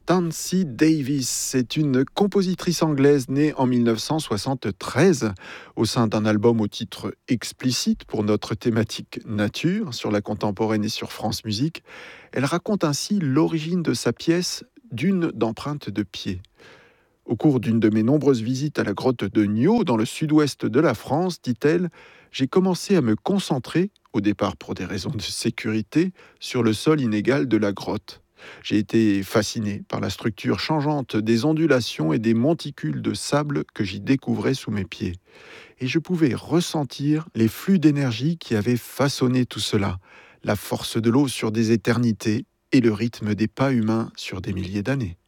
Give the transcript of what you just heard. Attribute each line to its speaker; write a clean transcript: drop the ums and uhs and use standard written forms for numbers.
Speaker 1: Tansy Davis, c'est une compositrice anglaise née en 1973 au sein d'un album au titre explicite pour notre thématique nature sur la contemporaine et sur France Musique. Elle raconte ainsi l'origine de sa pièce Dune d'empreintes de pied. Au cours d'une de mes nombreuses visites à la grotte de Niaux dans le sud-ouest de la France, dit-elle, j'ai commencé à me concentrer, au départ pour des raisons de sécurité, sur le sol inégal de la grotte. J'ai été fasciné par la structure changeante des ondulations et des monticules de sable que j'y découvrais sous mes pieds. Et je pouvais ressentir les flux d'énergie qui avaient façonné tout cela, la force de l'eau sur des éternités et le rythme des pas humains sur des milliers d'années.